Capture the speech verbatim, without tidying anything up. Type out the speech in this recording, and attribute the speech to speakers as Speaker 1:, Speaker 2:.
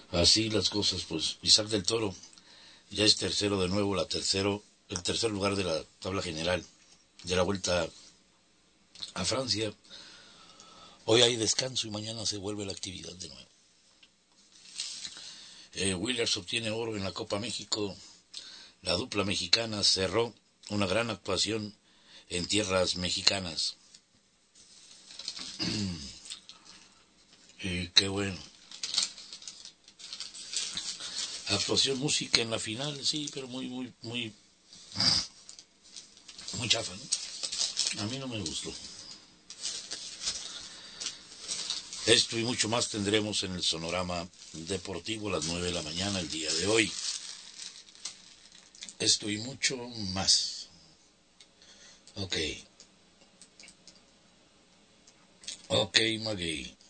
Speaker 1: Así las cosas, pues Isaac del Toro ya es tercero de nuevo, la tercero, el tercer lugar de la tabla general de la Vuelta a Francia. Hoy hay descanso y mañana se vuelve la actividad de nuevo. Eh, Williams obtiene oro en la Copa México. La dupla mexicana cerró una gran actuación en tierras mexicanas. Y qué bueno. Actuación música en la final, sí, pero muy, muy, muy, muy chafa, ¿no? A mí no me gustó. Esto y mucho más tendremos en el Sonorama Deportivo a las nueve de la mañana el día de hoy. Esto y mucho más. Ok. Ok, Maguey.